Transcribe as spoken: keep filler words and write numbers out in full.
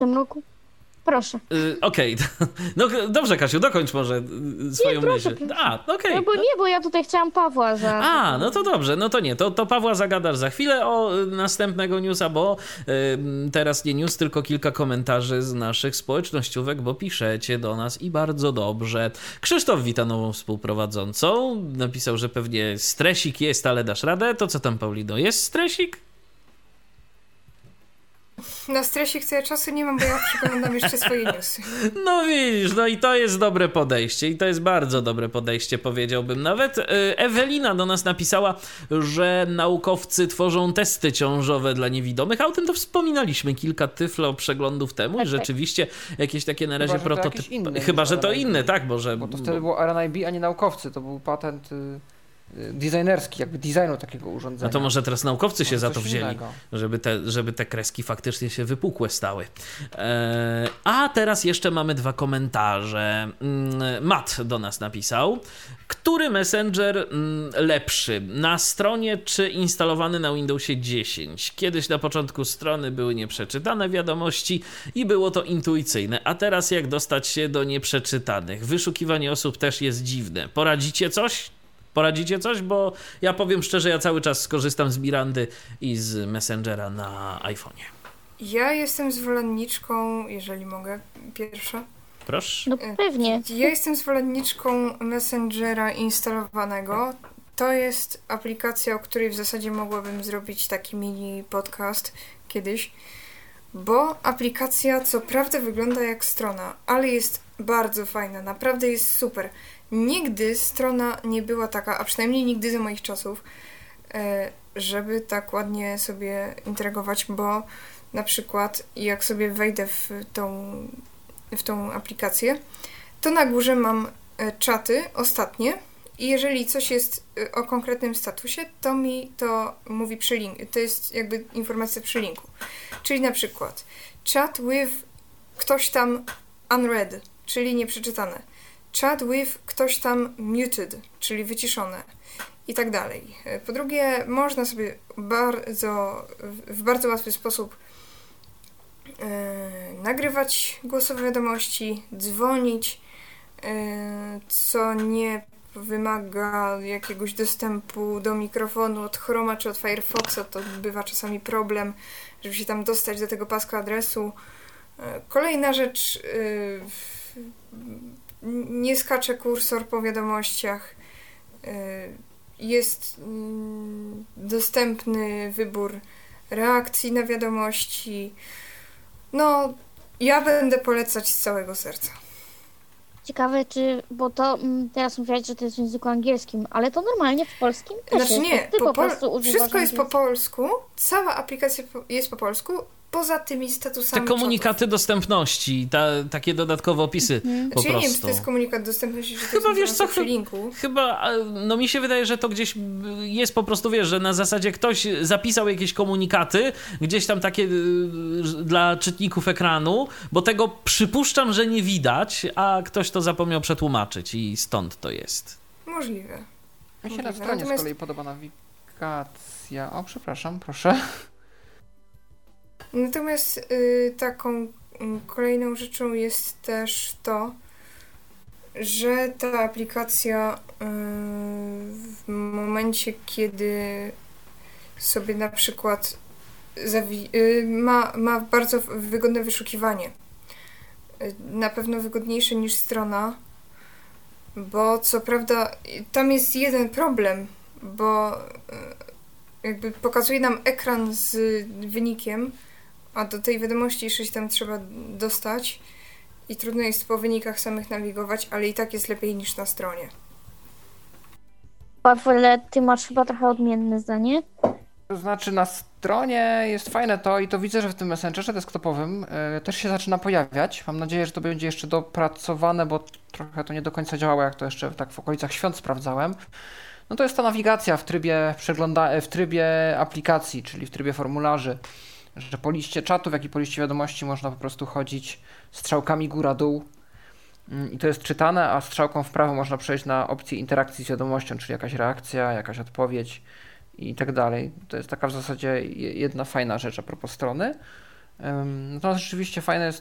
tym roku. Proszę. Yy, Okej, okay. No dobrze, Kasiu, dokończ może swoją nie, proszę, myśl. proszę. A, okej. Okay. No bo nie, bo ja tutaj chciałam Pawła za... A, no to dobrze, no to nie, to, to Pawła zagadasz za chwilę o następnego newsa, bo y, teraz nie news, tylko kilka komentarzy z naszych społecznościówek, bo piszecie do nas i bardzo dobrze. Krzysztof wita nową współprowadzącą, napisał, że pewnie stresik jest, ale dasz radę. To co tam, Paulino, jest stresik? Na stresie ja czasu nie mam, bo ja przeglądam jeszcze swoje newsy. No widzisz, no i to jest dobre podejście i to jest bardzo dobre podejście, powiedziałbym nawet. Ewelina do nas napisała, że naukowcy tworzą testy ciążowe dla niewidomych, a o tym to wspominaliśmy kilka tyflo przeglądów temu i rzeczywiście jakieś takie na razie prototypy. Chyba, że to inne, tak? Bo, że... bo to wtedy było R N I B, a nie naukowcy, to był patent... designerski, jakby designu takiego urządzenia. No to może teraz naukowcy się może za to wzięli, żeby te, żeby te kreski faktycznie się wypukłe stały. Eee, a teraz jeszcze mamy dwa komentarze. Matt do nas napisał. Który Messenger lepszy? Na stronie czy instalowany na Windowsie dziesięć? Kiedyś na początku strony były nieprzeczytane wiadomości i było to intuicyjne, a teraz jak dostać się do nieprzeczytanych? Wyszukiwanie osób też jest dziwne. Poradzicie coś? Poradzicie coś? Bo ja powiem szczerze, ja cały czas skorzystam z Mirandy i z Messengera na iPhone'ie. Ja jestem zwolenniczką, jeżeli mogę, pierwsza. Proszę. No pewnie. Ja jestem zwolenniczką Messengera instalowanego. To jest aplikacja, o której w zasadzie mogłabym zrobić taki mini podcast kiedyś, bo aplikacja co prawda wygląda jak strona, ale jest bardzo fajna, naprawdę jest super. Nigdy strona nie była taka, a przynajmniej nigdy za moich czasów, żeby tak ładnie sobie interagować, bo na przykład jak sobie wejdę w tą, w tą aplikację, to na górze mam czaty ostatnie i jeżeli coś jest o konkretnym statusie, to mi to mówi przy linku. To jest jakby informacja przy linku. Czyli na przykład chat with ktoś tam unread, czyli nieprzeczytane. Chat with ktoś tam muted, czyli wyciszone i tak dalej. Po drugie, można sobie bardzo, w bardzo łatwy sposób yy, nagrywać głosowe wiadomości, dzwonić, yy, co nie wymaga jakiegoś dostępu do mikrofonu od Chroma czy od Firefoxa, to bywa czasami problem, żeby się tam dostać do tego pasku adresu. Yy, kolejna rzecz, yy, nie skacze kursor po wiadomościach, jest dostępny wybór reakcji na wiadomości. No, ja będę polecać z całego serca. Ciekawe, czy, bo to teraz mówiłaś, że to jest w języku angielskim, ale to normalnie w polskim też Znaczy jest. nie, Ty po po pol- prostu używasz wszystko jest po angielskiego. polsku, cała aplikacja jest po polsku, poza tymi statusami Te komunikaty czatów. dostępności, ta, takie dodatkowe opisy Mhm. po Znaczy, ja nie wiem, czy prostu. to jest komunikat dostępności, czy to Chyba jest wiesz co, przy linku. Chyba, no mi się wydaje, że to gdzieś jest po prostu, wiesz, że na zasadzie ktoś zapisał jakieś komunikaty, gdzieś tam takie y, dla czytników ekranu, bo tego przypuszczam, że nie widać, a ktoś to zapomniał przetłumaczyć i stąd to jest. Możliwe. Mi się na Możliwe. stronie Natomiast- z kolei podoba nawigacja. O, przepraszam, proszę. Natomiast y, taką y, kolejną rzeczą jest też to, że ta aplikacja y, w momencie, kiedy sobie na przykład zawi- y, ma, ma bardzo wygodne wyszukiwanie. Y, na pewno wygodniejsze niż strona, bo co prawda y, tam jest jeden problem, bo y, jakby pokazuje nam ekran z wynikiem, a do tej wiadomości jeszcze się tam trzeba dostać i trudno jest po wynikach samych nawigować, ale i tak jest lepiej niż na stronie. Pawle, ty masz chyba trochę odmienne zdanie. To znaczy na stronie jest fajne to i to widzę, że w tym Messengerze desktopowym y, też się zaczyna pojawiać. Mam nadzieję, że to będzie jeszcze dopracowane, bo trochę to nie do końca działało, jak to jeszcze tak w okolicach świąt sprawdzałem. No to jest ta nawigacja w trybie przegląda- w trybie aplikacji, czyli w trybie formularzy, że po liście czatów, jak i po liście wiadomości można po prostu chodzić strzałkami góra-dół i to jest czytane, a strzałką w prawo można przejść na opcję interakcji z wiadomością, czyli jakaś reakcja, jakaś odpowiedź i tak dalej. To jest taka w zasadzie jedna fajna rzecz a propos strony. Natomiast rzeczywiście fajne jest